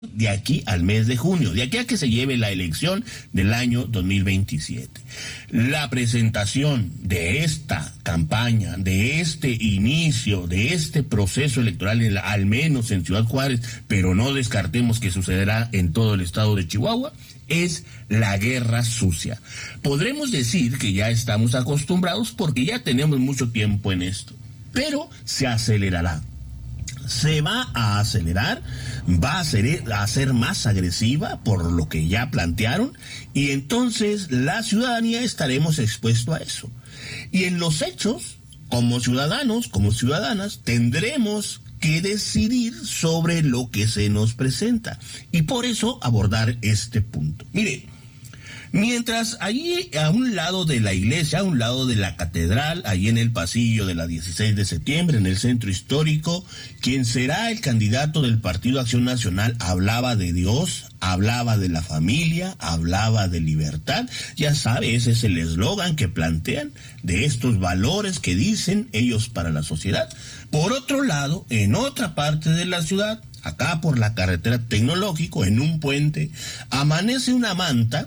de aquí al mes de junio, de aquí a que se lleve la elección del año 2027. La presentación de esta campaña, de este inicio, de este proceso electoral, al menos en Ciudad Juárez, pero no descartemos que sucederá en todo el estado de Chihuahua, es la guerra sucia. Podremos decir que ya estamos acostumbrados porque ya tenemos mucho tiempo en esto, pero se acelerará. Se va a acelerar, va a ser más agresiva por lo que ya plantearon, y entonces la ciudadanía estaremos expuestos a eso. Y en los hechos, como ciudadanos, como ciudadanas, tendremos que decidir sobre lo que se nos presenta, y por eso abordar este punto. Mire, mientras allí a un lado de la iglesia, a un lado de la catedral, allí en el pasillo de la 16 de septiembre, en el centro histórico, quien será el candidato del Partido Acción Nacional hablaba de Dios, hablaba de la familia, hablaba de libertad. Ya sabe, ese es el eslogan que plantean, de estos valores que dicen ellos para la sociedad. Por otro lado, en otra parte de la ciudad, acá por la carretera Tecnológico, en un puente, amanece una manta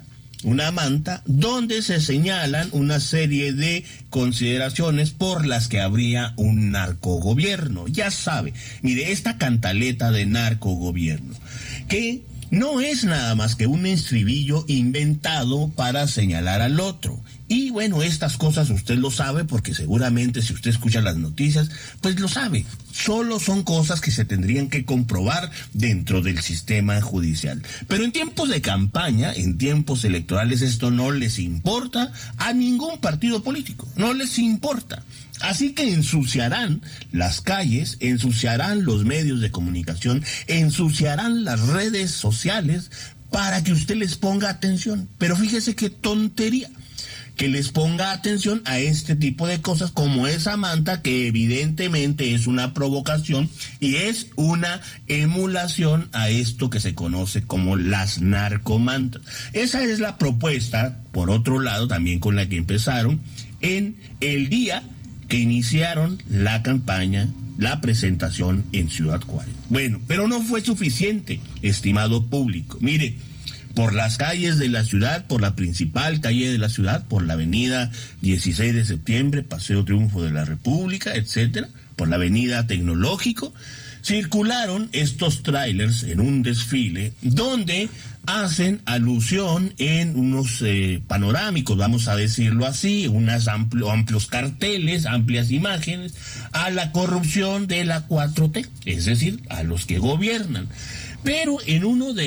donde se señalan una serie de consideraciones por las que habría un narcogobierno. Ya sabe, mire, esta cantaleta de narcogobierno, que no es nada más que un estribillo inventado para señalar al otro. Y bueno, estas cosas usted lo sabe porque seguramente si usted escucha las noticias, pues lo sabe. Solo son cosas que se tendrían que comprobar dentro del sistema judicial. Pero en tiempos de campaña, en tiempos electorales, esto no les importa a ningún partido político. No les importa. Así que ensuciarán las calles, ensuciarán los medios de comunicación, ensuciarán las redes sociales para que usted les ponga atención. Pero fíjese qué tontería, que les ponga atención a este tipo de cosas como esa manta, que evidentemente es una provocación y es una emulación a esto que se conoce como las narcomantas. Esa es la propuesta, por otro lado, también con la que empezaron en el día que iniciaron la campaña, la presentación en Ciudad Juárez. Bueno, pero no fue suficiente, estimado público. Mire, por las calles de la ciudad, por la principal calle de la ciudad, por la avenida 16 de septiembre, Paseo Triunfo de la República, etcétera, por la avenida Tecnológico, circularon estos tráilers en un desfile donde hacen alusión en unos panorámicos, vamos a decirlo así, unos amplios carteles, amplias imágenes, a la corrupción de la 4T, es decir, a los que gobiernan. Pero en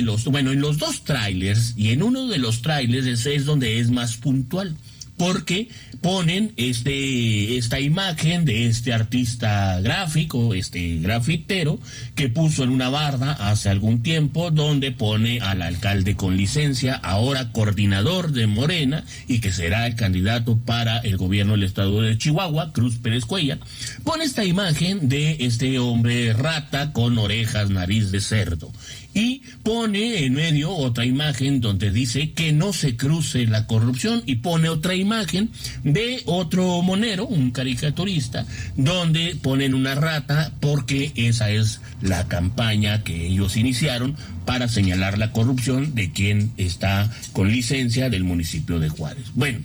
los dos trailers, y en uno de los trailers es donde es más puntual, porque ponen esta imagen de este artista gráfico, este grafitero, que puso en una barda hace algún tiempo, donde pone al alcalde con licencia, ahora coordinador de Morena, y que será el candidato para el gobierno del estado de Chihuahua, Cruz Pérez Cuellar. Pone esta imagen de este hombre rata con orejas, nariz de cerdo. Y pone en medio otra imagen donde dice que no se cruce la corrupción, y pone otra imagen de otro monero, un caricaturista, donde ponen una rata, porque esa es la campaña que ellos iniciaron para señalar la corrupción de quien está con licencia del municipio de Juárez. Bueno,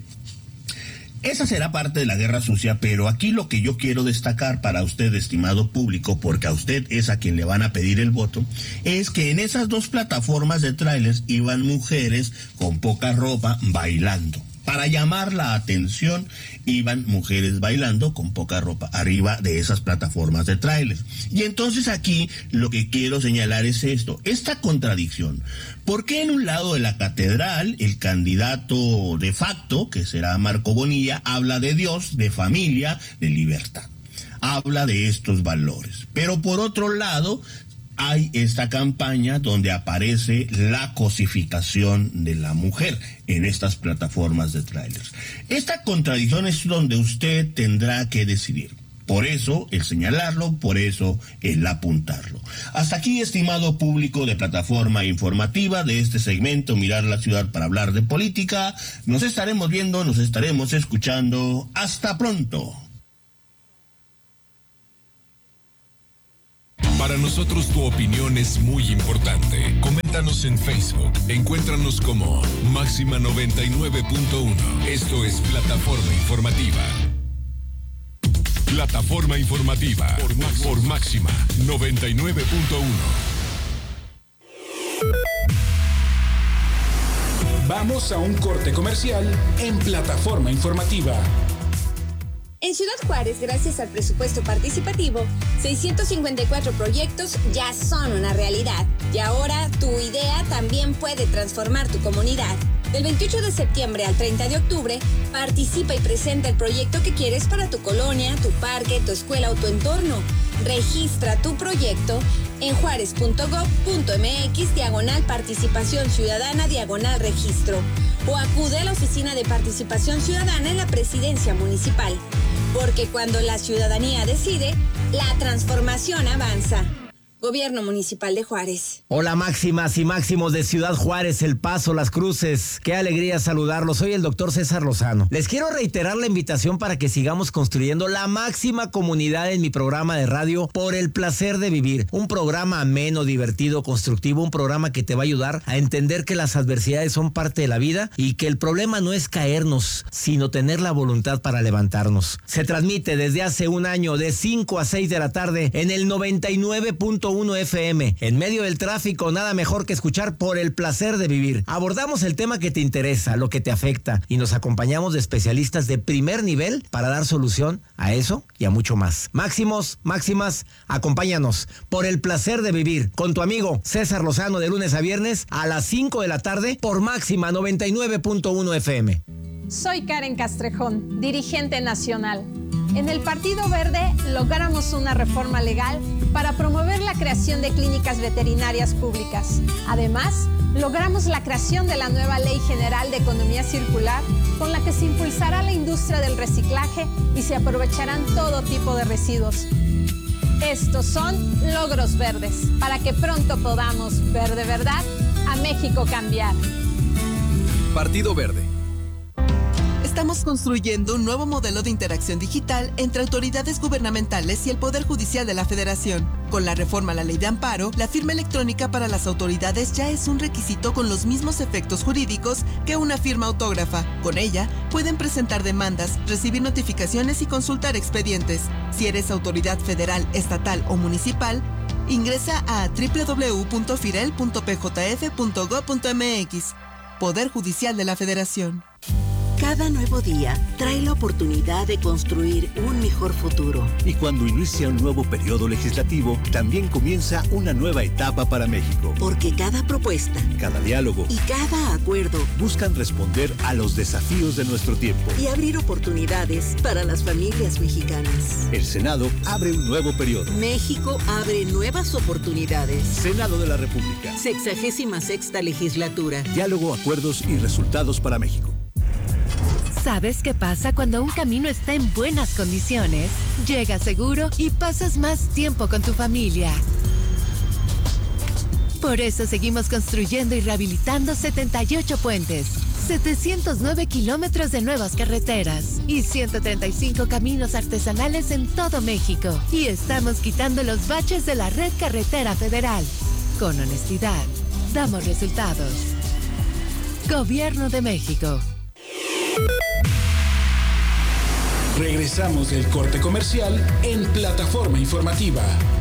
esa será parte de la guerra sucia, pero aquí lo que yo quiero destacar para usted, estimado público, porque a usted es a quien le van a pedir el voto, es que en esas dos plataformas de trailers iban mujeres con poca ropa bailando. Para llamar la atención, iban mujeres bailando con poca ropa arriba de esas plataformas de trailers. Y entonces aquí lo que quiero señalar es esta contradicción. ¿Por qué en un lado de la catedral el candidato de facto, que será Marco Bonilla, habla de Dios, de familia, de libertad? Habla de estos valores. Pero por otro lado hay esta campaña donde aparece la cosificación de la mujer en estas plataformas de trailers. Esta contradicción es donde usted tendrá que decidir. Por eso el señalarlo, por eso el apuntarlo. Hasta aquí, estimado público de Plataforma Informativa, de este segmento Mirar la Ciudad para hablar de política. Nos estaremos viendo, nos estaremos escuchando. Hasta pronto. Para Para nosotros tu opinión es muy importante. Coméntanos en Facebook. Encuéntranos como Máxima 99.1. Esto es Plataforma Informativa. Plataforma Informativa por Máxima 99.1. Vamos a un corte comercial en Plataforma Informativa. En Ciudad Juárez, gracias al presupuesto participativo, 654 proyectos ya son una realidad. Y ahora tu idea también puede transformar tu comunidad. Del 28 de septiembre al 30 de octubre, participa y presenta el proyecto que quieres para tu colonia, tu parque, tu escuela o tu entorno. Registra tu proyecto en juárez.gov.mx/participación ciudadana/registro o acude a la Oficina de Participación Ciudadana en la Presidencia Municipal. Porque cuando la ciudadanía decide, la transformación avanza. Gobierno Municipal de Juárez. Hola máximas y máximos de Ciudad Juárez, El Paso, Las Cruces. Qué alegría saludarlos. Soy el doctor César Lozano. Les quiero reiterar la invitación para que sigamos construyendo la máxima comunidad en mi programa de radio Por el Placer de Vivir. Un programa ameno, divertido, constructivo, un programa que te va a ayudar a entender que las adversidades son parte de la vida y que el problema no es caernos, sino tener la voluntad para levantarnos. Se transmite desde hace un año de 5 a 6 de la tarde en el 99.1 FM. En medio del tráfico, nada mejor que escuchar Por el Placer de Vivir. Abordamos el tema que te interesa, lo que te afecta, y nos acompañamos de especialistas de primer nivel para dar solución a eso y a mucho más. Máximos, máximas, acompáñanos. Por el Placer de Vivir, con tu amigo César Lozano, de lunes a viernes a las 5 de la tarde por Máxima 99.1 FM. Soy Karen Castrejón, dirigente nacional. En el Partido Verde logramos una reforma legal para promover la creación de clínicas veterinarias públicas. Además, logramos la creación de la nueva Ley General de Economía Circular, con la que se impulsará la industria del reciclaje y se aprovecharán todo tipo de residuos. Estos son logros verdes, para que pronto podamos ver de verdad a México cambiar. Partido Verde. Estamos construyendo un nuevo modelo de interacción digital entre autoridades gubernamentales y el Poder Judicial de la Federación. Con la reforma a la Ley de Amparo, la firma electrónica para las autoridades ya es un requisito con los mismos efectos jurídicos que una firma autógrafa. Con ella, pueden presentar demandas, recibir notificaciones y consultar expedientes. Si eres autoridad federal, estatal o municipal, ingresa a www.firel.pjf.gov.mx. Poder Judicial de la Federación. Cada nuevo día trae la oportunidad de construir un mejor futuro. Y cuando inicia un nuevo periodo legislativo, también comienza una nueva etapa para México. Porque cada propuesta, cada diálogo y cada acuerdo buscan responder a los desafíos de nuestro tiempo y abrir oportunidades para las familias mexicanas. El Senado abre un nuevo periodo. México abre nuevas oportunidades. Senado de la República. 66ª legislatura. Diálogo, acuerdos y resultados para México. ¿Sabes qué pasa cuando un camino está en buenas condiciones? Llegas seguro y pasas más tiempo con tu familia. Por eso seguimos construyendo y rehabilitando 78 puentes, 709 kilómetros de nuevas carreteras y 135 caminos artesanales en todo México. Y estamos quitando los baches de la red carretera federal. Con honestidad, damos resultados. Gobierno de México. Regresamos del corte comercial en Plataforma Informativa.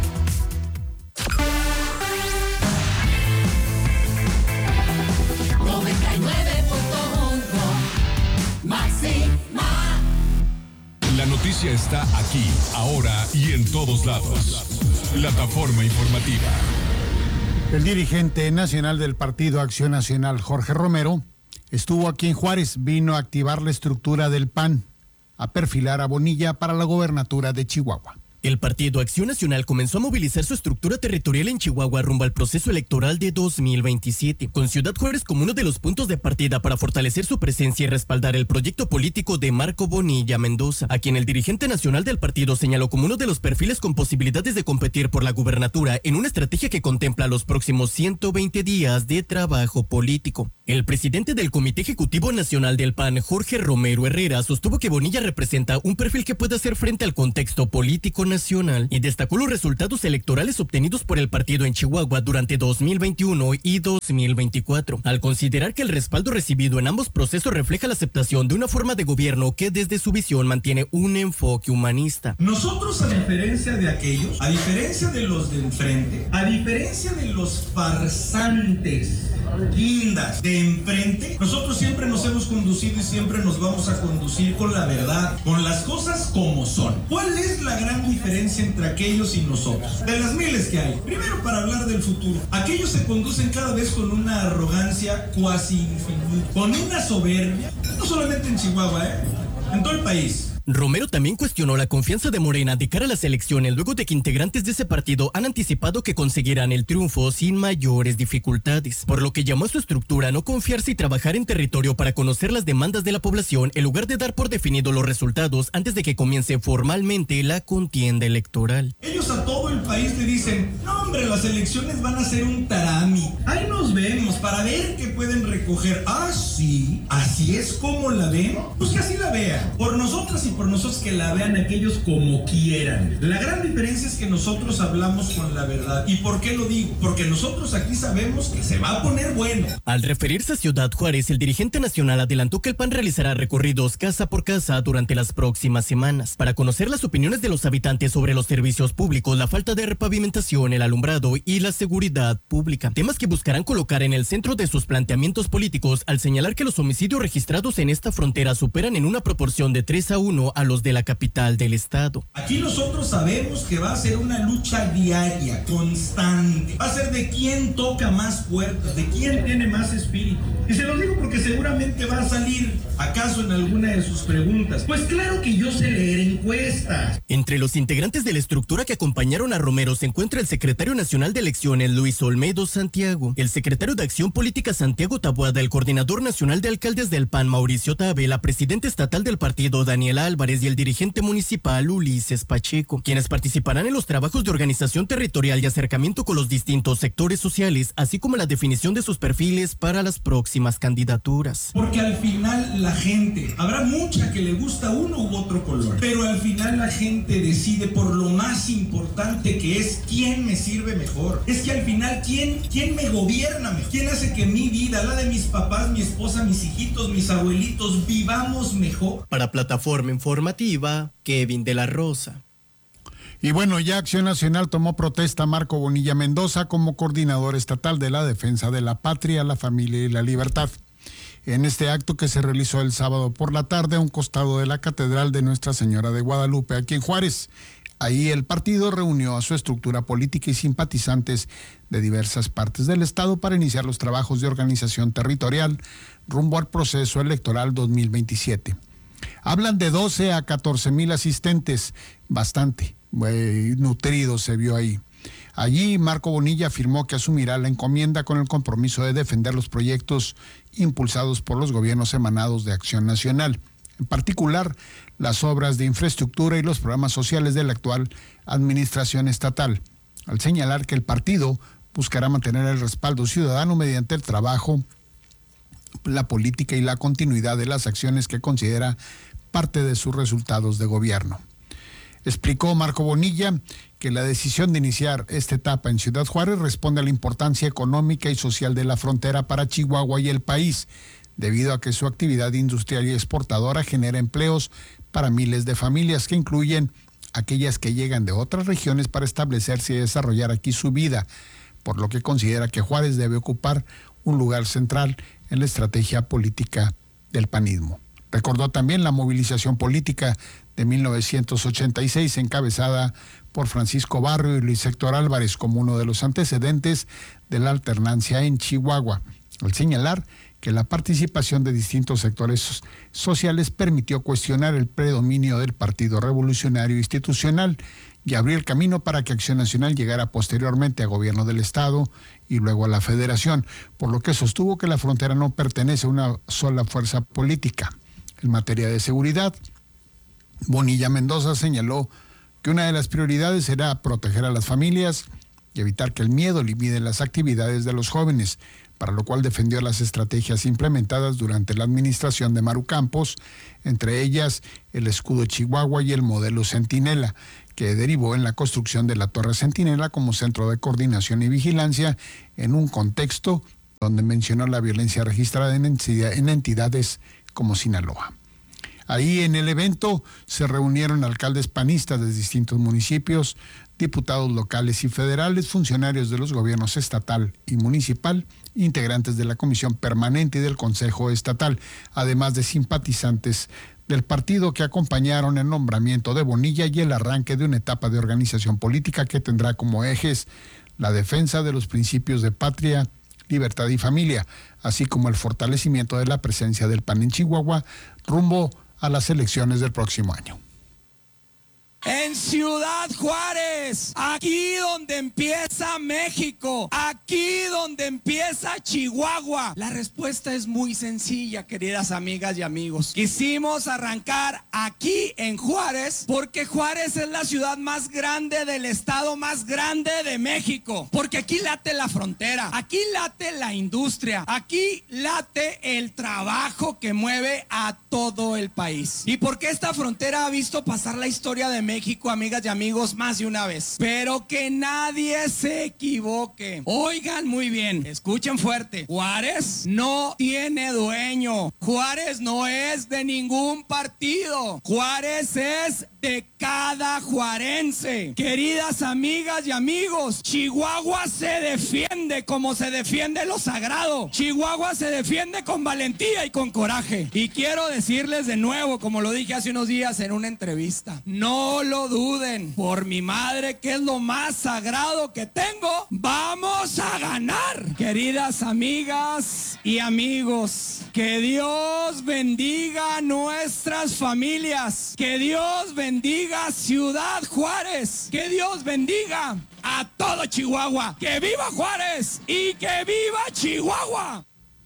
La noticia está aquí, ahora y en todos lados. Plataforma Informativa. El dirigente nacional del Partido Acción Nacional, Jorge Romero, estuvo aquí en Juárez, vino a activar la estructura del PAN, a perfilar a Bonilla para la gobernatura de Chihuahua. El Partido Acción Nacional comenzó a movilizar su estructura territorial en Chihuahua rumbo al proceso electoral de 2027, con Ciudad Juárez como uno de los puntos de partida para fortalecer su presencia y respaldar el proyecto político de Marco Bonilla Mendoza, a quien el dirigente nacional del partido señaló como uno de los perfiles con posibilidades de competir por la gubernatura en una estrategia que contempla los próximos 120 días de trabajo político. El presidente del Comité Ejecutivo Nacional del PAN, Jorge Romero Herrera, sostuvo que Bonilla representa un perfil que puede hacer frente al contexto político nacional y destacó los resultados electorales obtenidos por el partido en Chihuahua durante 2021 y 2024, al considerar que el respaldo recibido en ambos procesos refleja la aceptación de una forma de gobierno que desde su visión mantiene un enfoque humanista. Nosotros, a diferencia de aquellos, a diferencia de los de enfrente, a diferencia de los farsantes, guindas de enfrente, nosotros siempre nos hemos conducido y siempre nos vamos a conducir con la verdad, con las cosas como son. ¿Cuál es la gran diferencia entre aquellos y nosotros? De las miles que hay. Primero, para hablar del futuro, aquellos se conducen cada vez con una arrogancia cuasi infinita, con una soberbia, no solamente en Chihuahua, en todo el país. Romero también cuestionó la confianza de Morena de cara a las elecciones luego de que integrantes de ese partido han anticipado que conseguirán el triunfo sin mayores dificultades, por lo que llamó a su estructura a no confiarse y trabajar en territorio para conocer las demandas de la población en lugar de dar por definido los resultados antes de que comience formalmente la contienda electoral. Ellos a todo el país le dicen, no hombre, las elecciones van a ser un tarami, ahí nos vemos para ver qué pueden recoger. Ah, sí, así es como la ven, pues que así la vean, por nosotras y por nosotros que la vean aquellos como quieran. La gran diferencia es que nosotros hablamos con la verdad. ¿Y por qué lo digo? Porque nosotros aquí sabemos que se va a poner bueno. Al referirse a Ciudad Juárez, el dirigente nacional adelantó que el PAN realizará recorridos casa por casa durante las próximas semanas para conocer las opiniones de los habitantes sobre los servicios públicos, la falta de repavimentación, el alumbrado y la seguridad pública. Temas que buscarán colocar en el centro de sus planteamientos políticos al señalar que los homicidios registrados en esta frontera superan en una proporción de 3-1 a los de la capital del estado. Aquí nosotros sabemos que va a ser una lucha diaria, constante. Va a ser de quién toca más puertas, de quién tiene más espíritu. Y se lo digo porque seguramente va a salir, acaso en alguna de sus preguntas. Pues claro que yo sé leer encuestas. Entre los integrantes de la estructura que acompañaron a Romero se encuentra el secretario nacional de elecciones Luis Olmedo Santiago, el secretario de Acción Política Santiago Taboada, el coordinador nacional de alcaldes del PAN Mauricio Tabe, la presidenta estatal del partido Daniela Álvarez y el dirigente municipal Ulises Pacheco, quienes participarán en los trabajos de organización territorial y acercamiento con los distintos sectores sociales, así como la definición de sus perfiles para las próximas candidaturas. Porque al final la gente, habrá mucha que le gusta uno u otro color, pero al final la gente decide por lo más importante, que es quién me sirve mejor. Es que al final quién me gobierna mejor, quién hace que mi vida, la de mis papás, mi esposa, mis hijitos, mis abuelitos, vivamos mejor. Para Plataforma Informativa, Kevin de la Rosa. Y bueno, ya Acción Nacional tomó protesta a Marco Bonilla Mendoza como coordinador estatal de la defensa de la patria, la familia y la libertad. En este acto que se realizó el sábado por la tarde a un costado de la Catedral de Nuestra Señora de Guadalupe, aquí en Juárez. Ahí el partido reunió a su estructura política y simpatizantes de diversas partes del estado para iniciar los trabajos de organización territorial rumbo al proceso electoral 2027. Hablan de 12 a 14 mil asistentes, bastante nutrido se vio ahí. Allí Marco Bonilla afirmó que asumirá la encomienda con el compromiso de defender los proyectos impulsados por los gobiernos emanados de Acción Nacional, en particular las obras de infraestructura y los programas sociales de la actual administración estatal, al señalar que el partido buscará mantener el respaldo ciudadano mediante el trabajo, la política y la continuidad de las acciones que considera parte de sus resultados de gobierno. Explicó Marco Bonilla que la decisión de iniciar esta etapa en Ciudad Juárez responde a la importancia económica y social de la frontera para Chihuahua y el país, debido a que su actividad industrial y exportadora genera empleos para miles de familias que incluyen aquellas que llegan de otras regiones para establecerse y desarrollar aquí su vida, por lo que considera que Juárez debe ocupar un lugar central en la estrategia política del panismo. Recordó también la movilización política de 1986 encabezada por Francisco Barrio y Luis Héctor Álvarez como uno de los antecedentes de la alternancia en Chihuahua, al señalar que la participación de distintos sectores sociales permitió cuestionar el predominio del Partido Revolucionario Institucional y abrir el camino para que Acción Nacional llegara posteriormente a gobierno del Estado y luego a la Federación, por lo que sostuvo que la frontera no pertenece a una sola fuerza política. En materia de seguridad, Bonilla Mendoza señaló que una de las prioridades será proteger a las familias y evitar que el miedo limite las actividades de los jóvenes, para lo cual defendió las estrategias implementadas durante la administración de Maru Campos, entre ellas el escudo Chihuahua y el modelo Centinela, que derivó en la construcción de la Torre Centinela como centro de coordinación y vigilancia en un contexto donde mencionó la violencia registrada en entidades como Sinaloa. Ahí en el evento se reunieron alcaldes panistas de distintos municipios, diputados locales y federales, funcionarios de los gobiernos estatal y municipal, integrantes de la Comisión Permanente y del Consejo Estatal, además de simpatizantes del partido que acompañaron el nombramiento de Bonilla y el arranque de una etapa de organización política que tendrá como ejes la defensa de los principios de patria, libertad y familia, así como el fortalecimiento de la presencia del PAN en Chihuahua rumbo a las elecciones del próximo año. En Ciudad Juárez, aquí donde empieza México, aquí donde empieza Chihuahua. La respuesta es muy sencilla, queridas amigas y amigos. Quisimos arrancar aquí en Juárez porque Juárez es la ciudad más grande del estado más grande de México. Porque aquí late la frontera, aquí late la industria, aquí late el trabajo que mueve a todo el país. Y porque esta frontera ha visto pasar la historia de México, amigas y amigos, más de una vez. Pero que nadie se equivoque. Oigan muy bien, escuchen fuerte. Juárez no tiene dueño. Juárez no es de ningún partido. Juárez es de cada juarense. Queridas amigas y amigos, Chihuahua se defiende como se defiende lo sagrado. Chihuahua se defiende con valentía y con coraje. Y quiero decirles de nuevo, como lo dije hace unos días en una entrevista, no lo duden, por mi madre, que es lo más sagrado que tengo, vamos a ganar. Queridas amigas y amigos, que Dios bendiga nuestras familias, que Dios bendiga Ciudad Juárez, que Dios bendiga a todo Chihuahua, que viva Juárez y que viva Chihuahua.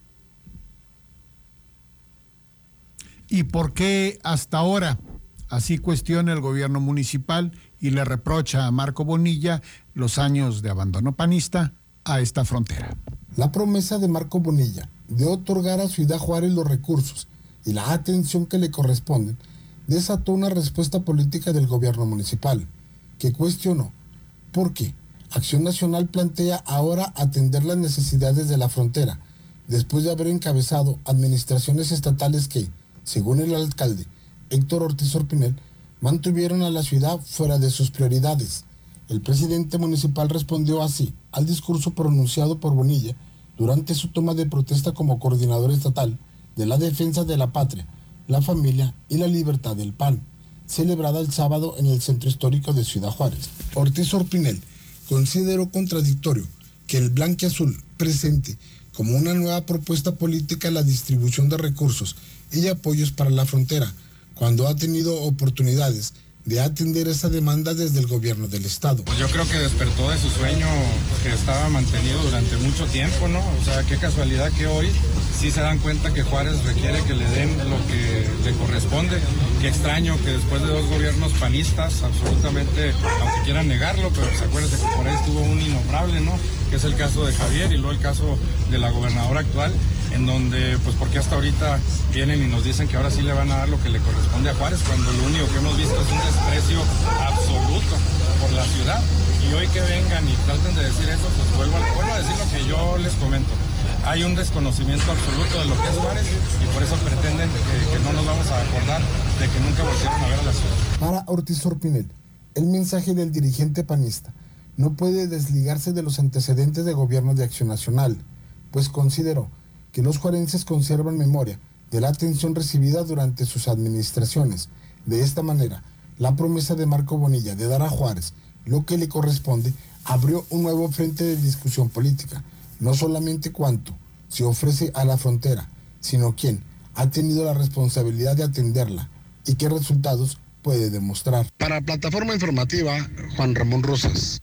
¿Y por qué hasta ahora? Así cuestiona el gobierno municipal y le reprocha a Marco Bonilla los años de abandono panista a esta frontera. La promesa de Marco Bonilla de otorgar a Ciudad Juárez los recursos y la atención que le corresponden desató una respuesta política del gobierno municipal, que cuestionó por qué Acción Nacional plantea ahora atender las necesidades de la frontera, después de haber encabezado administraciones estatales que, según el alcalde Héctor Ortiz Orpinel, mantuvieron a la ciudad fuera de sus prioridades. El presidente municipal respondió así al discurso pronunciado por Bonilla durante su toma de protesta como coordinador estatal de la defensa de la patria, la familia y la libertad del PAN, celebrada el sábado en el centro histórico de Ciudad Juárez. Ortiz Orpinel consideró contradictorio que el blanquiazul presente como una nueva propuesta política la distribución de recursos y apoyos para la frontera, cuando ha tenido oportunidades de atender esa demanda desde el gobierno del estado. Pues yo creo que despertó de su sueño que estaba mantenido durante mucho tiempo, ¿no? O sea, qué casualidad que hoy sí se dan cuenta que Juárez requiere que le den lo que le corresponde. Qué extraño que después de 2 gobiernos panistas, absolutamente, aunque quieran negarlo, pero pues acuérdense que por ahí estuvo un innombrable, ¿no? Que es el caso de Javier y luego el caso de la gobernadora actual, en donde, pues porque hasta ahorita vienen y nos dicen que ahora sí le van a dar lo que le corresponde a Juárez, cuando lo único que hemos visto es un desprecio absoluto por la ciudad. Y hoy que vengan y traten de decir eso, pues vuelvo a decir lo que yo les comento. Hay un desconocimiento absoluto de lo que es Juárez y por eso pretenden que no nos vamos a acordar de que nunca volvieron a ver a la ciudad. Para Ortiz Orpinel, el mensaje del dirigente panista no puede desligarse de los antecedentes de gobierno de Acción Nacional, pues consideró que los juarenses conservan memoria de la atención recibida durante sus administraciones. De esta manera, la promesa de Marco Bonilla de dar a Juárez lo que le corresponde abrió un nuevo frente de discusión política, no solamente cuánto se ofrece a la frontera, sino quién ha tenido la responsabilidad de atenderla y qué resultados puede demostrar. Para Plataforma Informativa, Juan Ramón Rosas.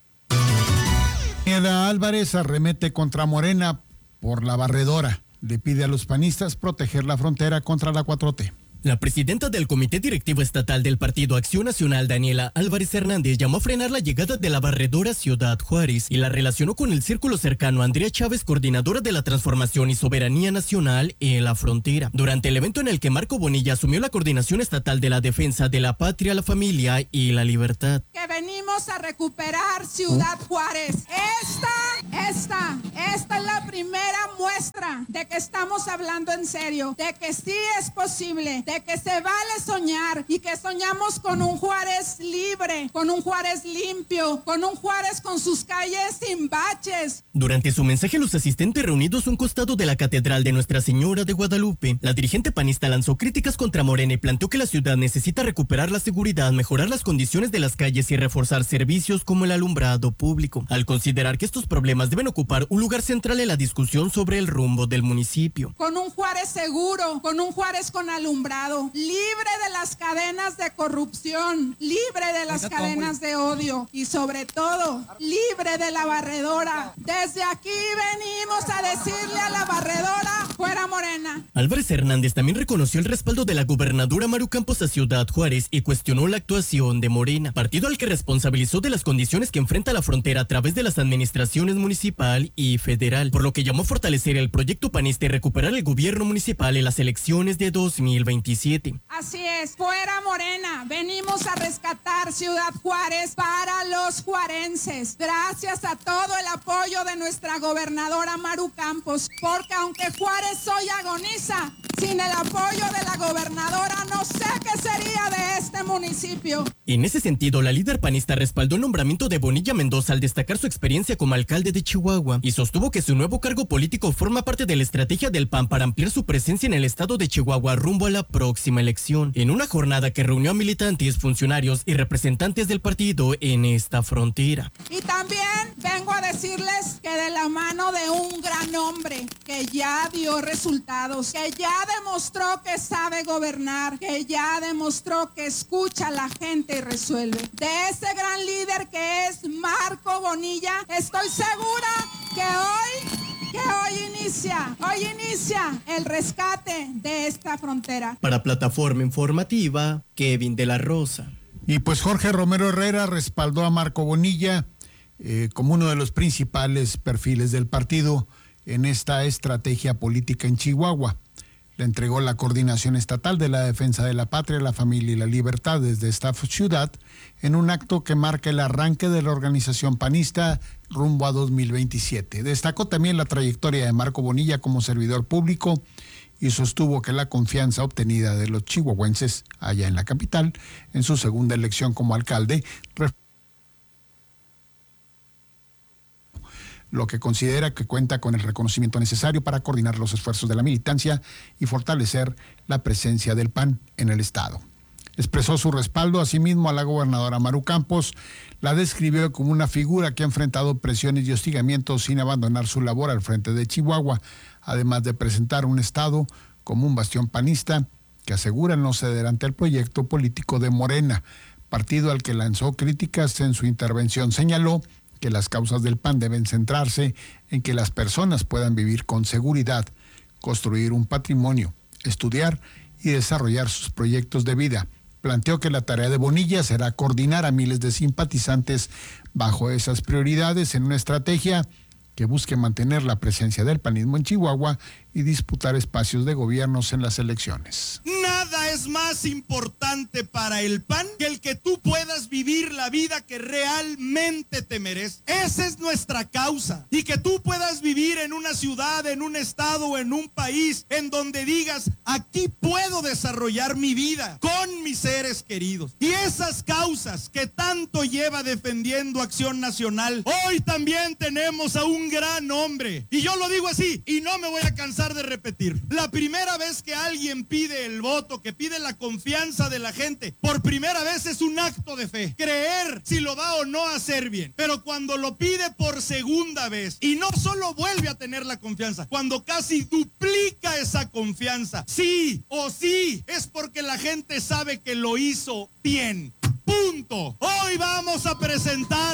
Daniela Álvarez arremete contra Morena por la barredora. Le pide a los panistas proteger la frontera contra la 4T. La presidenta del Comité Directivo Estatal del Partido Acción Nacional, Daniela Álvarez Hernández, llamó a frenar la llegada de la barredora Ciudad Juárez y la relacionó con el círculo cercano a Andrea Chávez, coordinadora de la Transformación y Soberanía Nacional en la frontera. Durante el evento en el que Marco Bonilla asumió la coordinación estatal de la defensa de la patria, la familia y la libertad. Que venimos a recuperar Ciudad Juárez. Esta es la primera muestra de que estamos hablando en serio, de que sí es posible, de que se vale soñar y que soñamos con un Juárez libre, con un Juárez limpio, con un Juárez con sus calles sin baches. Durante su mensaje a los asistentes reunidos a un costado de la Catedral de Nuestra Señora de Guadalupe, la dirigente panista lanzó críticas contra Morena y planteó que la ciudad necesita recuperar la seguridad, mejorar las condiciones de las calles y reforzar servicios como el alumbrado público, al considerar que estos problemas deben ocupar un lugar central en la discusión sobre el rumbo del municipio. Con un Juárez seguro, con un Juárez con alumbrado, libre de las cadenas de corrupción, libre de las cadenas de odio y sobre todo libre de la barredora. Desde aquí venimos a decirle a la barredora, fuera Morena. Álvarez Hernández también reconoció el respaldo de la gobernadora Maru Campos a Ciudad Juárez y cuestionó la actuación de Morena, partido al que responsabilizó de las condiciones que enfrenta la frontera a través de las administraciones municipal y federal, por lo que llamó a fortalecer el proyecto panista y recuperar el gobierno municipal en las elecciones de 2027. Así es, fuera Morena, venimos a rescatar Ciudad Juárez para los juarenses, gracias a todo el apoyo de nuestra gobernadora Maru Campos, porque aunque Juárez hoy agoniza, sin el apoyo de la gobernadora no sé qué sería de este municipio. En ese sentido, la líder panista respaldó el nombramiento de Bonilla Mendoza al destacar su experiencia como alcalde de Chihuahua y sostuvo que su nuevo cargo político forma parte de la estrategia del PAN para ampliar su presencia en el estado de Chihuahua rumbo a la próxima elección, en una jornada que reunió a militantes, funcionarios y representantes del partido en esta frontera. Y también vengo a decirles que de la mano de un gran hombre que ya dio resultados, que ya demostró que sabe gobernar, que ya demostró que escucha a la gente y resuelve, de ese gran líder que es Marco Bonilla, estoy segura que hoy inicia el rescate de esta frontera. Para Plataforma Informativa, Kevin de la Rosa. Y pues Jorge Romero Herrera respaldó a Marco Bonilla como uno de los principales perfiles del partido en esta estrategia política en Chihuahua. Le entregó la coordinación estatal de la defensa de la patria, la familia y la libertad desde esta ciudad en un acto que marca el arranque de la organización panista rumbo a 2027. Destacó también la trayectoria de Marco Bonilla como servidor público y sostuvo que la confianza obtenida de los chihuahuenses allá en la capital en su segunda elección como alcalde, lo que considera que cuenta con el reconocimiento necesario para coordinar los esfuerzos de la militancia y fortalecer la presencia del PAN en el estado. Expresó su respaldo asimismo a la gobernadora Maru Campos, la describió como una figura que ha enfrentado presiones y hostigamientos sin abandonar su labor al frente de Chihuahua, además de presentar un estado como un bastión panista que asegura no ceder ante el proyecto político de Morena, partido al que lanzó críticas en su intervención. Señaló que las causas del PAN deben centrarse en que las personas puedan vivir con seguridad, construir un patrimonio, estudiar y desarrollar sus proyectos de vida. Planteó que la tarea de Bonilla será coordinar a miles de simpatizantes bajo esas prioridades en una estrategia que busque mantener la presencia del panismo en Chihuahua y disputar espacios de gobiernos en las elecciones. Nada es más importante para el PAN que el que tú puedas vivir la vida que realmente te mereces. Esa es nuestra causa. Y que tú puedas vivir en una ciudad, en un estado o en un país en donde digas, aquí puedo desarrollar mi vida con mis seres queridos. Y esas causas que tanto lleva defendiendo Acción Nacional, hoy también tenemos a un gran hombre. Y yo lo digo así, y no me voy a cansar de repetir. La primera vez que alguien pide el voto, que pide la confianza de la gente, por primera vez es un acto de fe. Creer si lo va o no a hacer bien. Pero cuando lo pide por segunda vez, y no solo vuelve a tener la confianza, cuando casi duplica esa confianza, sí o sí, es porque la gente sabe que lo hizo bien. Punto. Hoy vamos a presentar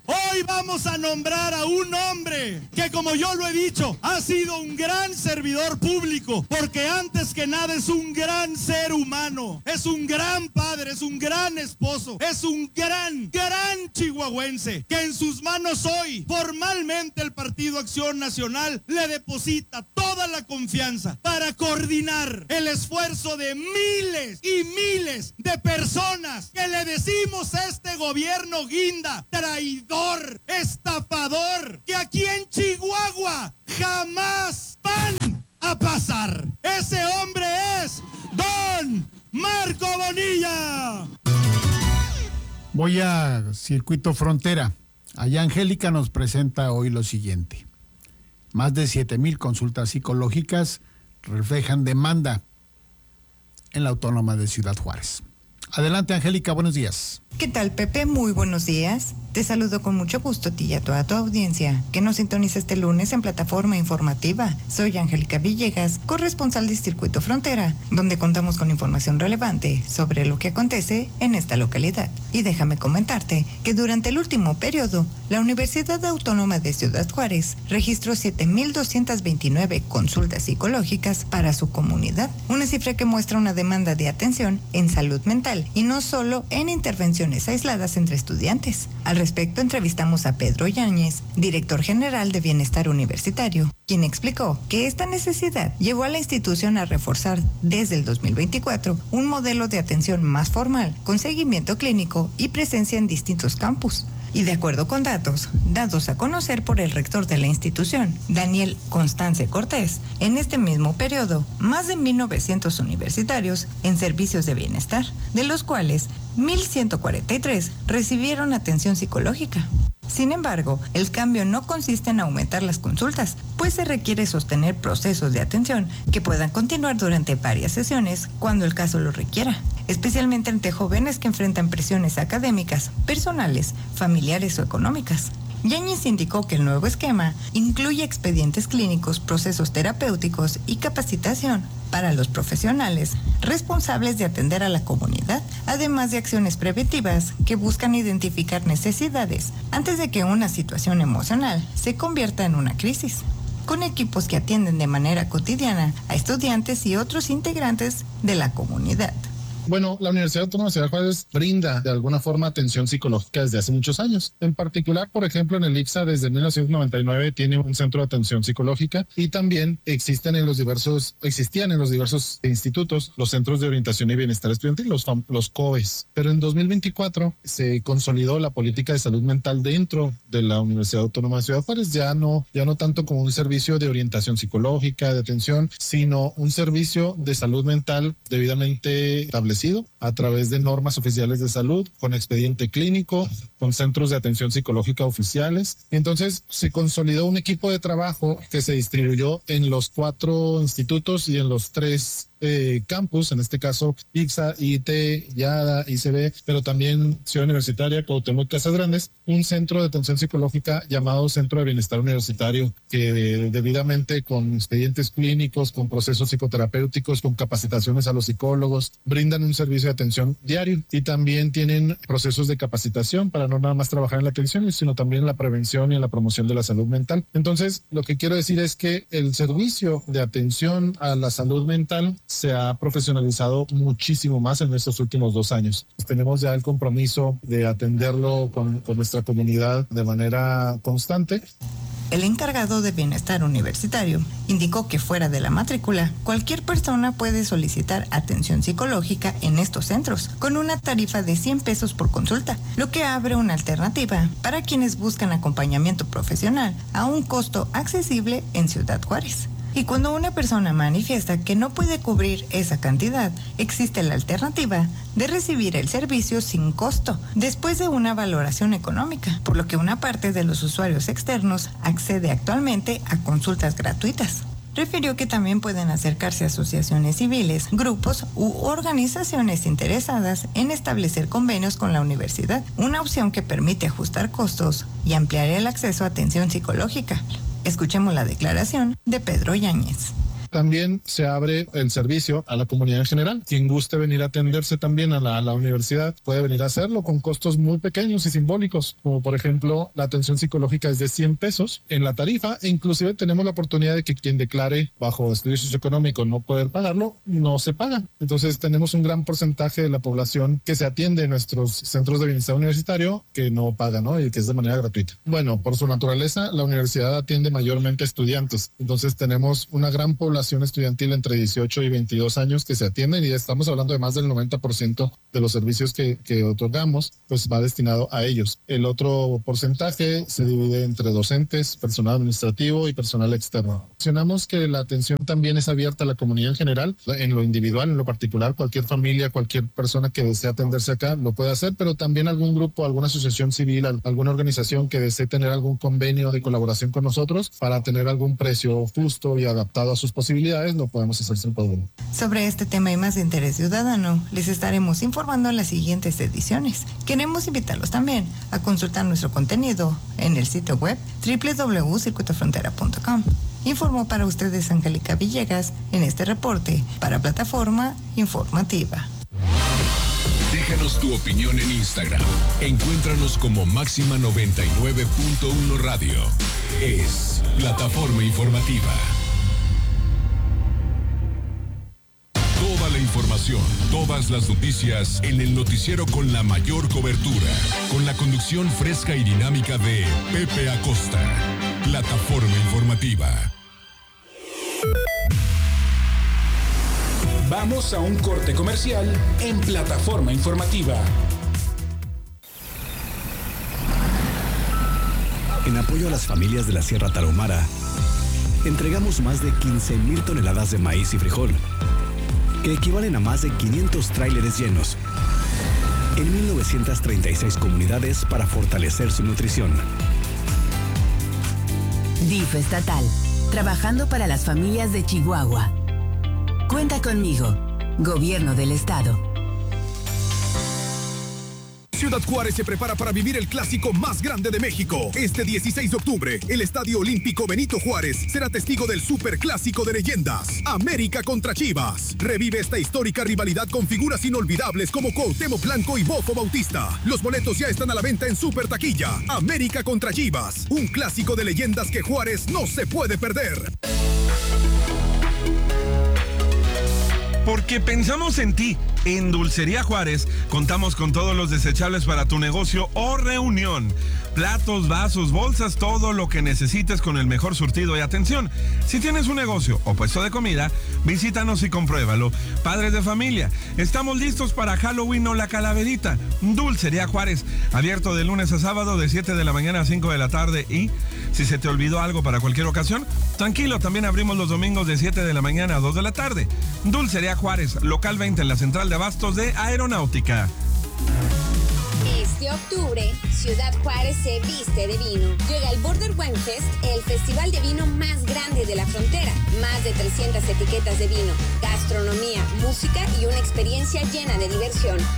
Hoy vamos a nombrar a un hombre que, como yo lo he dicho, ha sido un gran servidor público, porque antes que nada es un gran ser humano, es un gran padre, es un gran esposo, es un gran chihuahuense, que en sus manos hoy formalmente el Partido Acción Nacional le deposita toda la confianza para coordinar el esfuerzo de miles y miles de personas que le decimos a este gobierno guinda, traidor, estafador, que aquí en Chihuahua jamás van a pasar. Ese hombre es Don Marco Bonilla. Voy a Circuito Frontera. Allá Angélica nos presenta hoy lo siguiente. Más de 7,000 consultas psicológicas reflejan demanda en la Autónoma de Ciudad Juárez. Adelante, Angélica, buenos días. ¿Qué tal, Pepe? Muy buenos días. Te saludo con mucho gusto a ti y a toda tu audiencia que nos sintoniza este lunes en Plataforma Informativa. Soy Angélica Villegas, corresponsal de Circuito Frontera, donde contamos con información relevante sobre lo que acontece en esta localidad. Y déjame comentarte que durante el último periodo, la Universidad Autónoma de Ciudad Juárez registró 7,229 consultas psicológicas para su comunidad, una cifra que muestra una demanda de atención en salud mental y no solo en intervenciones aisladas entre estudiantes. Al respecto, entrevistamos a Pedro Yáñez, director general de Bienestar Universitario, quien explicó que esta necesidad llevó a la institución a reforzar desde el 2024 un modelo de atención más formal, con seguimiento clínico y presencia en distintos campus. Y de acuerdo con datos dados a conocer por el rector de la institución, Daniel Constance Cortés, en este mismo periodo, más de 1,900 universitarios en servicios de bienestar, de los cuales 1,143 recibieron atención psicológica. Sin embargo, el cambio no consiste en aumentar las consultas, pues se requiere sostener procesos de atención que puedan continuar durante varias sesiones cuando el caso lo requiera, especialmente ante jóvenes que enfrentan presiones académicas, personales, familiares o económicas. Yáñez indicó que el nuevo esquema incluye expedientes clínicos, procesos terapéuticos y capacitación para los profesionales responsables de atender a la comunidad, además de acciones preventivas que buscan identificar necesidades antes de que una situación emocional se convierta en una crisis, con equipos que atienden de manera cotidiana a estudiantes y otros integrantes de la comunidad. Bueno, la Universidad Autónoma de Ciudad Juárez brinda de alguna forma atención psicológica desde hace muchos años. En particular, por ejemplo, en el ICSA desde 1999 tiene un centro de atención psicológica y también existían en los diversos institutos los centros de orientación y bienestar estudiantil, los COES. Pero en 2024 se consolidó la política de salud mental dentro de la Universidad Autónoma de Ciudad Juárez, ya no tanto como un servicio de orientación psicológica, de atención, sino un servicio de salud mental debidamente establecido a través de normas oficiales de salud, con expediente clínico, con centros de atención psicológica oficiales. Entonces se consolidó un equipo de trabajo que se distribuyó en los 4 institutos y en los 3 campus, en este caso ICSA, IIT, YADA, ICB, pero también Ciudad Universitaria, Cuauhtémoc, Casas Grandes, un centro de atención psicológica llamado Centro de Bienestar Universitario, que debidamente con expedientes clínicos, con procesos psicoterapéuticos, con capacitaciones a los psicólogos, brindan un servicio de atención diario y también tienen procesos de capacitación para no nada más trabajar en la atención, sino también en la prevención y en la promoción de la salud mental. Entonces, lo que quiero decir es que el servicio de atención a la salud mental se ha profesionalizado muchísimo más en estos últimos 2 años. Tenemos ya el compromiso de atenderlo con nuestra comunidad de manera constante. El encargado de Bienestar Universitario indicó que fuera de la matrícula, cualquier persona puede solicitar atención psicológica en estos centros, con una tarifa de 100 pesos por consulta, lo que abre una alternativa para quienes buscan acompañamiento profesional a un costo accesible en Ciudad Juárez. Y cuando una persona manifiesta que no puede cubrir esa cantidad, existe la alternativa de recibir el servicio sin costo, después de una valoración económica, por lo que una parte de los usuarios externos accede actualmente a consultas gratuitas. Refirió que también pueden acercarse a asociaciones civiles, grupos u organizaciones interesadas en establecer convenios con la universidad, una opción que permite ajustar costos y ampliar el acceso a atención psicológica. Escuchemos la declaración de Pedro Yáñez. También se abre el servicio a la comunidad en general. Quien guste venir a atenderse también a la universidad puede venir a hacerlo con costos muy pequeños y simbólicos, como por ejemplo la atención psicológica es de 100 pesos en la tarifa, e inclusive tenemos la oportunidad de que quien declare bajo estudio socioeconómico no poder pagarlo, no se paga. Entonces tenemos un gran porcentaje de la población que se atiende en nuestros centros de bienestar universitario que no paga, ¿no? Y que es de manera gratuita. Bueno, por su naturaleza, la universidad atiende mayormente estudiantes. Entonces tenemos una gran población estudiantil entre 18 y 22 años que se atienden, y estamos hablando de más del 90% de los servicios que otorgamos, pues va destinado a ellos. El otro porcentaje se divide entre docentes, personal administrativo y personal externo. Mencionamos que la atención también es abierta a la comunidad en general, en lo individual, en lo particular, cualquier familia, cualquier persona que desee atenderse acá lo puede hacer, pero también algún grupo, alguna asociación civil, alguna organización que desee tener algún convenio de colaboración con nosotros para tener algún precio justo y adaptado a sus posibilidades, lo podemos hacer sin problema. Sobre este tema y más de interés ciudadano, les estaremos informando en las siguientes ediciones. Queremos invitarlos también a consultar nuestro contenido en el sitio web www.circuitofrontera.com. Informó para ustedes Angélica Villegas en este reporte para Plataforma Informativa. Déjanos tu opinión en Instagram. Encuéntranos como Máxima 99.1 Radio. Es Plataforma Informativa. Toda la información, todas las noticias en el noticiero con la mayor cobertura. Con la conducción fresca y dinámica de Pepe Acosta. Plataforma Informativa. Vamos a un corte comercial en Plataforma Informativa. En apoyo a las familias de la Sierra Tarahumara, entregamos más de 15,000 toneladas de maíz y frijol, que equivalen a más de 500 tráileres llenos, en 1,936 comunidades para fortalecer su nutrición. DIF estatal, trabajando para las familias de Chihuahua. Cuenta conmigo, Gobierno del Estado. Ciudad Juárez se prepara para vivir el clásico más grande de México. Este 16 de octubre, el Estadio Olímpico Benito Juárez será testigo del superclásico de leyendas, América contra Chivas. Revive esta histórica rivalidad con figuras inolvidables como Cuauhtémoc Blanco y Bofo Bautista. Los boletos ya están a la venta en Super Taquilla. América contra Chivas, un clásico de leyendas que Juárez no se puede perder. Porque pensamos en ti. En Dulcería Juárez contamos con todos los desechables para tu negocio o reunión. Platos, vasos, bolsas, todo lo que necesites con el mejor surtido y atención. Si tienes un negocio o puesto de comida, visítanos y compruébalo. Padres de familia, estamos listos para Halloween o la calaverita. Dulcería Juárez, abierto de lunes a sábado de 7 de la mañana a 5 de la tarde. Y si se te olvidó algo para cualquier ocasión, tranquilo, también abrimos los domingos de 7 de la mañana a 2 de la tarde. Dulcería Juárez, local 20 en la central de abastos de Aeronáutica. Este octubre, Ciudad Juárez se viste de vino. Llega el Border Wine Fest, el festival de vino más grande de la frontera. Más de 300 etiquetas de vino, gastronomía, música y una experiencia llena de diversión.